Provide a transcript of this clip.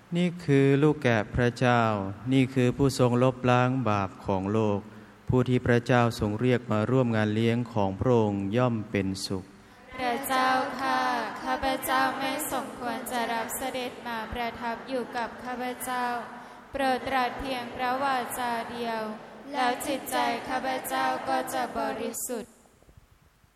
นี่คือลูกแกะพระเจ้านี่คือผู้ทรงลบล้างบาปของโลกผู้ที่พระเจ้าทรงเรียกมาร่วมงานเลี้ยงของพระองค์ย่อมเป็นสุขพระเจ้าข้าพเจ้าไม่สมควรจะรับเสด็จมาประทับอยู่กับข้าพเจ้าโปรดตรัสเพียงพระวาจาเดียวแล้วจิตใจข้าพเจ้าก็จะบริสุทธิ์